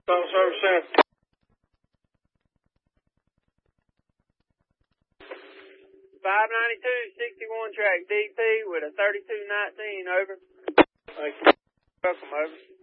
Phone service center. 592, 61 track DP with a 3219, over. Thank you. Welcome, over.